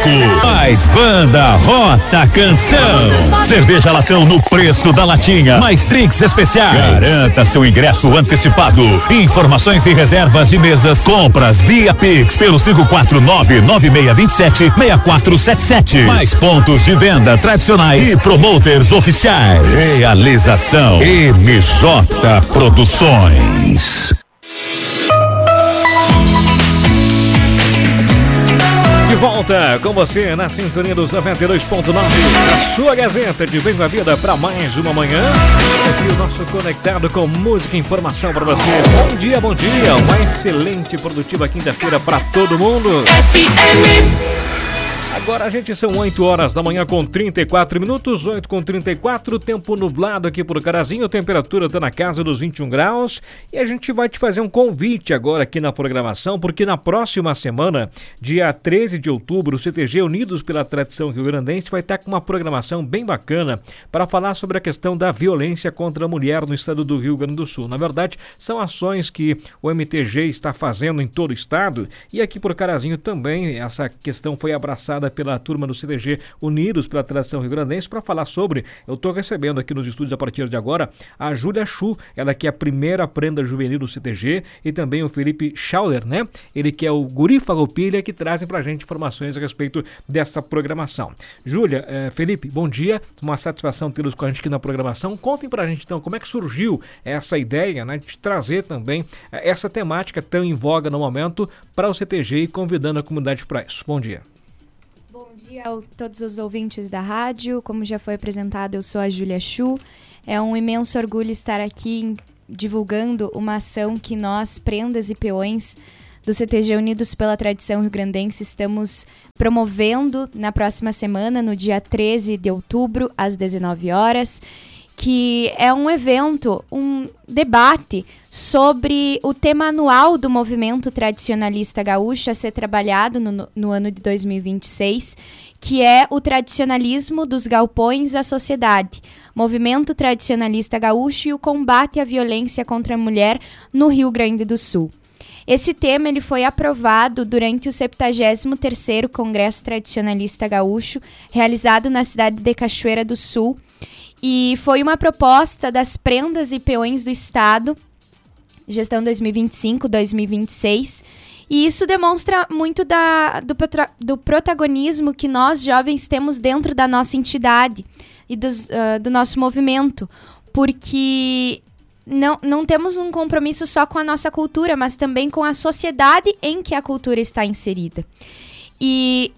Boteco. Mais banda, rota, canção. Cerveja latão no preço da latinha. Mais drinks especiais. Garanta seu ingresso antecipado. Informações e reservas de mesas. Compras via Pix pelo 549-9627-6477. Mais pontos de venda tradicionais e promoters oficiais. Realização MJ Produções. De volta com você na sintonia dos 92.9, a sua Gazeta de Bem da Vida para mais uma manhã. Aqui o nosso conectado com música e informação para você. Bom dia, uma excelente e produtiva quinta-feira para todo mundo. Agora, gente, são 8 horas da manhã com 34 minutos, 8:34, tempo nublado aqui por Carazinho, a temperatura está na casa dos 21 graus e a gente vai te fazer um convite agora aqui na programação, porque na próxima semana, dia 13 de outubro, o CTG Unidos pela Tradição Rio-Grandense vai estar com uma programação bem bacana para falar sobre a questão da violência contra a mulher no estado do Rio Grande do Sul. Na verdade, são ações que o MTG está fazendo em todo o estado e aqui por Carazinho também essa questão foi abraçada pela turma do CTG Unidos pela Tradição Rio-Grandense para falar sobre. Eu estou recebendo aqui nos estúdios a partir de agora a Júlia Chu, ela que é a primeira prenda juvenil do CTG, e também o Felipe Schauler, né? Ele que é o Guri Farroupilha, que trazem para a gente informações a respeito dessa programação. Júlia, Felipe, bom dia, uma satisfação tê-los com a gente aqui na programação. Contem para a gente então como é que surgiu essa ideia, né, de trazer também essa temática tão em voga no momento para o CTG e convidando a comunidade para isso. Bom dia. Bom dia a todos os ouvintes da rádio. Como já foi apresentado, eu sou a Júlia Chu. É um imenso orgulho estar aqui divulgando uma ação que nós, prendas e peões do CTG Unidos pela Tradição Rio-Grandense, estamos promovendo na próxima semana, no dia 13 de outubro, às 19 horas, que é um evento, um debate sobre o tema anual do movimento tradicionalista gaúcho a ser trabalhado no ano de 2026, que é o tradicionalismo dos galpões à sociedade, movimento tradicionalista gaúcho e o combate à violência contra a mulher no Rio Grande do Sul. Esse tema ele foi aprovado durante o 73º Congresso Tradicionalista Gaúcho, realizado na cidade de Cachoeira do Sul, e foi uma proposta das prendas e peões do Estado, gestão 2025-2026, e isso demonstra muito do protagonismo que nós, jovens, temos dentro da nossa entidade e do nosso movimento, porque não temos um compromisso só com a nossa cultura, mas também com a sociedade em que a cultura está inserida. E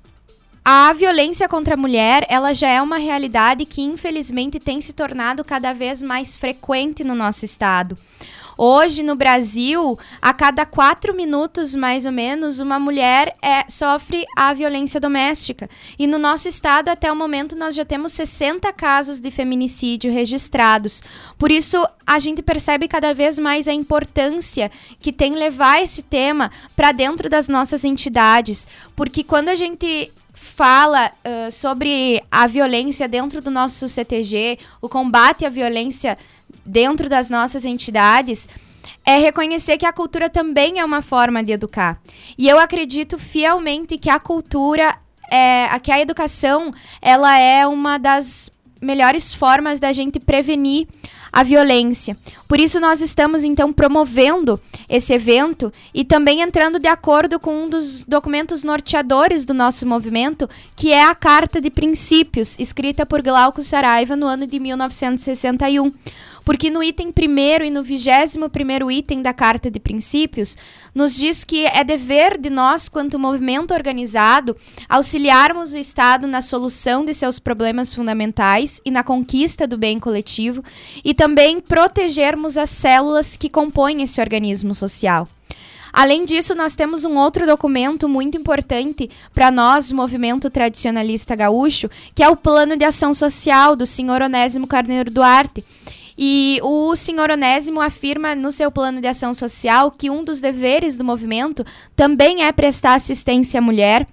a violência contra a mulher, ela já é uma realidade que, infelizmente, tem se tornado cada vez mais frequente no nosso estado. Hoje, no Brasil, a cada 4 minutos, mais ou menos, uma mulher sofre a violência doméstica. E no nosso estado, até o momento, nós já temos 60 casos de feminicídio registrados. Por isso, a gente percebe cada vez mais a importância que tem levar esse tema para dentro das nossas entidades. Porque quando a gente fala sobre a violência dentro do nosso CTG, o combate à violência dentro das nossas entidades, é reconhecer que a cultura também é uma forma de educar. E eu acredito fielmente que a cultura, que a educação, ela é uma das melhores formas da gente prevenir a violência. Por isso nós estamos então promovendo esse evento e também entrando de acordo com um dos documentos norteadores do nosso movimento, que é a Carta de Princípios, escrita por Glauco Saraiva no ano de 1961. Porque no item 1º e no 21º item da Carta de Princípios, nos diz que é dever de nós, quanto movimento organizado, auxiliarmos o Estado na solução de seus problemas fundamentais e na conquista do bem coletivo, e também protegermos as células que compõem esse organismo social. Além disso, nós temos um outro documento muito importante para nós, movimento tradicionalista gaúcho, que é o Plano de Ação Social do Sr. Onésimo Carneiro Duarte. E o senhor Onésimo afirma no seu plano de ação social que um dos deveres do movimento também é prestar assistência à mulher.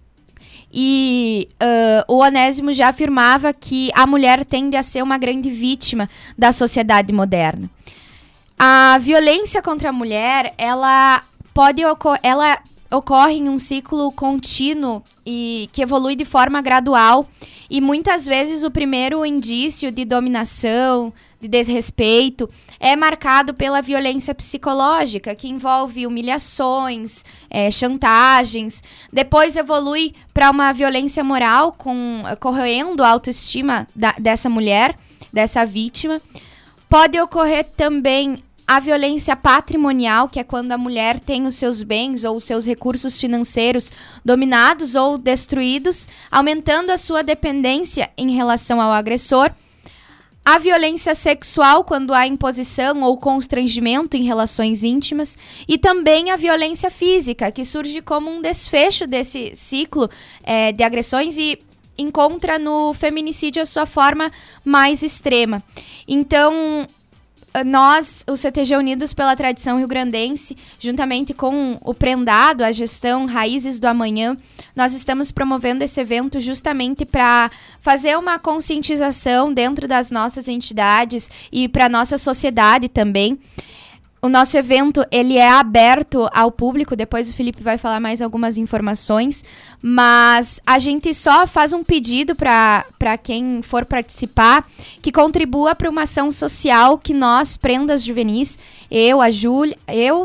E o Onésimo já afirmava que a mulher tende a ser uma grande vítima da sociedade moderna. A violência contra a mulher, ela ocorrem um ciclo contínuo e que evolui de forma gradual. E muitas vezes o primeiro indício de dominação, de desrespeito, é marcado pela violência psicológica, que envolve humilhações, chantagens. Depois evolui para uma violência moral, corroendo a autoestima dessa mulher, dessa vítima. Pode ocorrer também a violência patrimonial, que é quando a mulher tem os seus bens ou os seus recursos financeiros dominados ou destruídos, aumentando a sua dependência em relação ao agressor. A violência sexual, quando há imposição ou constrangimento em relações íntimas. E também a violência física, que surge como um desfecho desse ciclo de agressões e encontra no feminicídio a sua forma mais extrema. Então, nós, o CTG Unidos pela Tradição Rio-Grandense, juntamente com o Prendado, a gestão Raízes do Amanhã, nós estamos promovendo esse evento justamente para fazer uma conscientização dentro das nossas entidades e para a nossa sociedade também. O nosso evento, ele é aberto ao público, depois o Felipe vai falar mais algumas informações, mas a gente só faz um pedido para quem for participar, que contribua para uma ação social que nós, Prendas Juvenis, Júlia,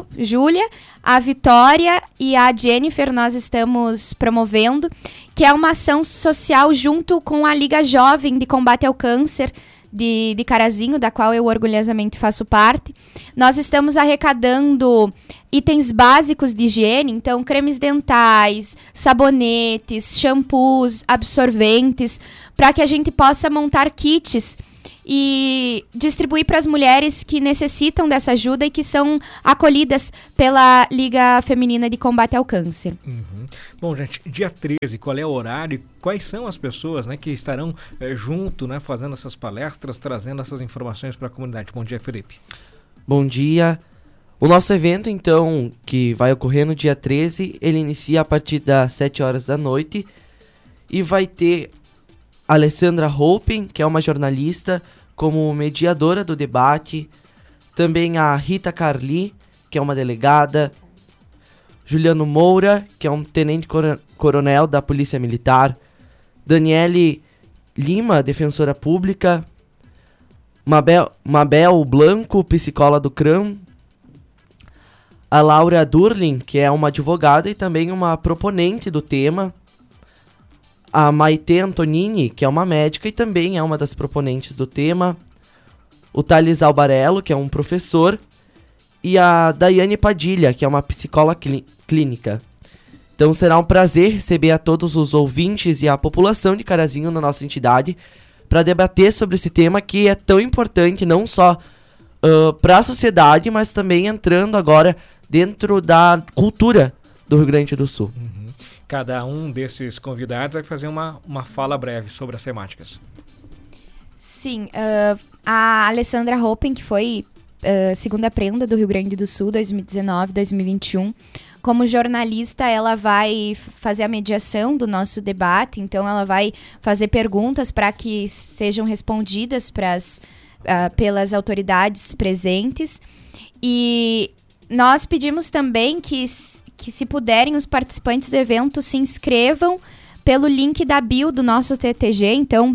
a Vitória e a Jennifer, nós estamos promovendo, que é uma ação social junto com a Liga Jovem de Combate ao Câncer, de Carazinho, da qual eu orgulhosamente faço parte. Nós estamos arrecadando itens básicos de higiene, então cremes dentais, sabonetes, shampoos, absorventes, para que a gente possa montar kits e distribuir para as mulheres que necessitam dessa ajuda e que são acolhidas pela Liga Feminina de Combate ao Câncer. Uhum. Bom, gente, dia 13, qual é o horário e quais são as pessoas, né, que estarão junto, né, fazendo essas palestras, trazendo essas informações para a comunidade? Bom dia, Felipe. Bom dia. O nosso evento, então, que vai ocorrer no dia 13, ele inicia a partir das 7 horas da noite e vai ter a Alessandra Hoppen, que é uma jornalista, como mediadora do debate, também a Rita Carli, que é uma delegada, Juliano Moura, que é um tenente-coronel da Polícia Militar, Daniele Lima, defensora pública, Mabel Blanco, psicóloga do CRAM, a Laura Durlin, que é uma advogada e também uma proponente do tema, a Maite Antonini, que é uma médica e também é uma das proponentes do tema, o Thales Albarello, que é um professor, e a Daiane Padilha, que é uma psicóloga clínica. Então será um prazer receber a todos os ouvintes e a população de Carazinho na nossa entidade para debater sobre esse tema que é tão importante não só para a sociedade, mas também entrando agora dentro da cultura do Rio Grande do Sul. Uhum. Cada um desses convidados vai fazer uma fala breve sobre as temáticas. Sim, a Alessandra Hoppen, que foi segunda prenda do Rio Grande do Sul 2019-2021, como jornalista ela vai fazer a mediação do nosso debate, então ela vai fazer perguntas para que sejam respondidas pelas autoridades presentes. E nós pedimos também que se puderem, os participantes do evento se inscrevam pelo link da bio do nosso CTG, então,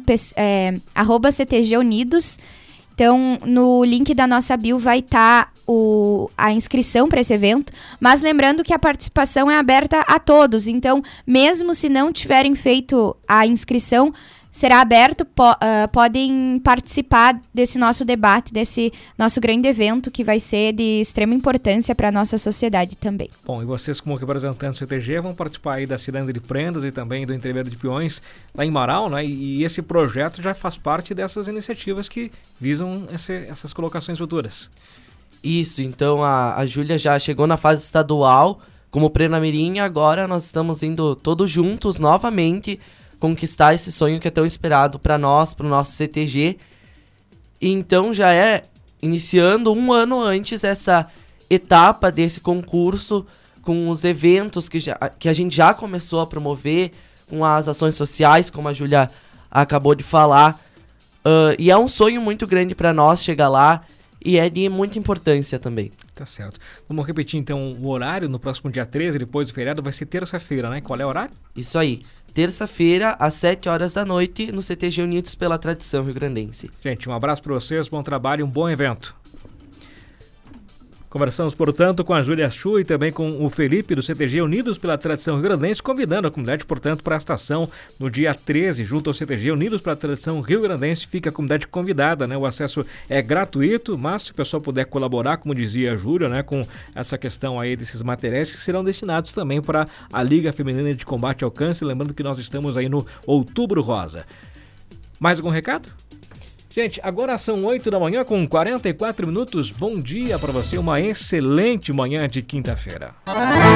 @CTG Unidos. Então, no link da nossa bio vai estar a inscrição para esse evento, mas lembrando que a participação é aberta a todos, então, mesmo se não tiverem feito a inscrição, será aberto, podem participar desse nosso debate, desse nosso grande evento que vai ser de extrema importância para a nossa sociedade também. Bom, e vocês como representantes do CTG vão participar aí da Ciranda de Prendas e também do Entreveiro de Peões lá em Marau, né? E esse projeto já faz parte dessas iniciativas que visam essas colocações futuras. Isso, então a Júlia já chegou na fase estadual como Prenamirim e agora nós estamos indo todos juntos novamente conquistar esse sonho que é tão esperado para nós, para o nosso CTG. E então já é iniciando um ano antes essa etapa desse concurso, com os eventos que a gente já começou a promover, com as ações sociais, como a Júlia acabou de falar. E é um sonho muito grande para nós chegar lá e é de muita importância também. Tá certo. Vamos repetir então o horário no próximo dia 13, depois do feriado, vai ser terça-feira, né? Qual é o horário? Isso aí. Terça-feira, às 7 horas da noite, no CTG Unidos pela Tradição Rio-Grandense. Gente, um abraço para vocês, bom trabalho e um bom evento. Conversamos, portanto, com a Júlia Chu e também com o Felipe do CTG Unidos pela Tradição Rio-Grandense, convidando a comunidade, portanto, para a estação no dia 13, junto ao CTG Unidos pela Tradição Rio-Grandense. Fica a comunidade convidada, né? O acesso é gratuito, mas se o pessoal puder colaborar, como dizia a Júlia, né, com essa questão aí desses materiais que serão destinados também para a Liga Feminina de Combate ao Câncer, lembrando que nós estamos aí no Outubro Rosa. Mais algum recado? Gente, agora são 8 da manhã com 44 minutos. Bom dia para você, uma excelente manhã de quinta-feira.